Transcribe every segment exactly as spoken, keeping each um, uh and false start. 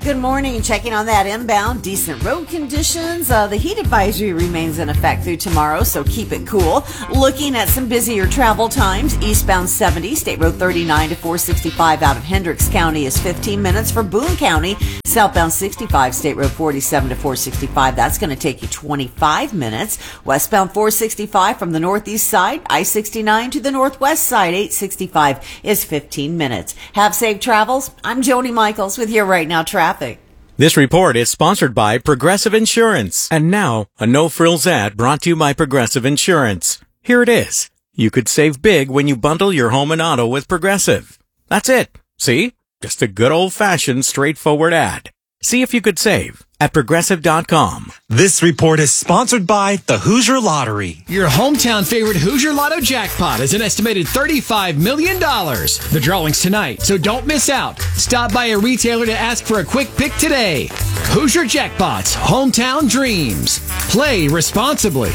Good morning. Checking on that inbound. Decent road conditions. Uh, the heat advisory remains in effect through tomorrow, so keep it cool. Looking at some busier travel times. Eastbound seventy, State Road thirty-nine to four sixty-five out of Hendricks County is fifteen minutes for Boone County. Southbound sixty-five, State Road forty-seven to four sixty-five. That's going to take you twenty-five minutes. Westbound four sixty-five from the northeast side. I sixty-nine to the northwest side. eight sixty-five is fifteen minutes. Have safe travels. I'm Joni Michaels with your Right Now Traffic. This report is sponsored by Progressive Insurance. And now, a no-frills ad brought to you by Progressive Insurance. Here it is. You could save big when you bundle your home and auto with Progressive. That's it. See? Just a good old-fashioned, straightforward ad. See if you could save at Progressive dot com. This report is sponsored by the Hoosier Lottery. Your hometown favorite Hoosier Lotto jackpot is an estimated thirty-five million dollars. The drawing's tonight, so don't miss out. Stop by a retailer to ask for a quick pick today. Hoosier Jackpots, hometown dreams. Play responsibly.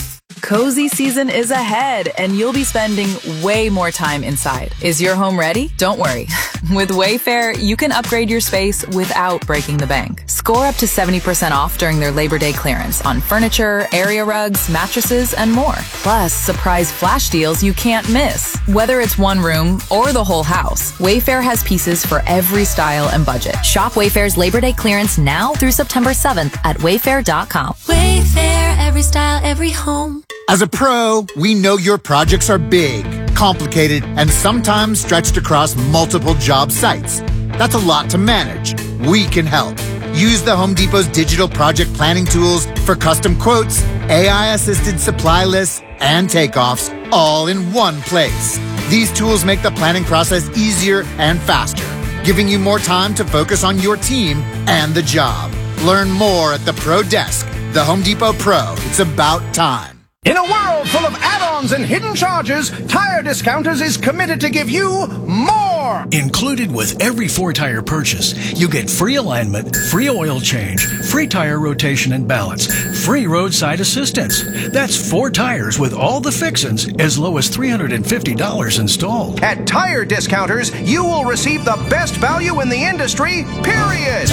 Cozy season is ahead, and you'll be spending way more time inside. Is your home ready? Don't worry. With Wayfair, you can upgrade your space without breaking the bank. Score up to seventy percent off during their Labor Day clearance on furniture, area rugs, mattresses, and more. Plus, surprise flash deals you can't miss. Whether it's one room or the whole house, Wayfair has pieces for every style and budget. Shop Wayfair's Labor Day clearance now through September seventh at Wayfair dot com. Wayfair, every style, every home. As a pro, we know your projects are big, complicated, and sometimes stretched across multiple job sites. That's a lot to manage. We can help. Use the Home Depot's digital project planning tools for custom quotes, A I-assisted supply lists, and takeoffs, all in one place. These tools make the planning process easier and faster, giving you more time to focus on your team and the job. Learn more at the Pro Desk. The Home Depot Pro. It's about time. In a world full of add-ons and hidden charges, Tire Discounters is committed to give you more! Included with every four-tire purchase, you get free alignment, free oil change, free tire rotation and balance, free roadside assistance. That's four tires with all the fixins as low as three hundred fifty dollars installed. At Tire Discounters, you will receive the best value in the industry, period!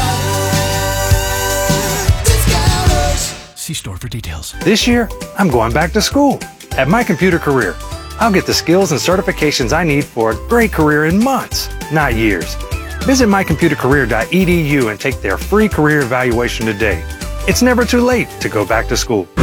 See store for details. This year, I'm going back to school. At My Computer Career, I'll get the skills and certifications I need for a great career in months, not years. Visit my computer career dot e d u and take their free career evaluation today. It's never too late to go back to school.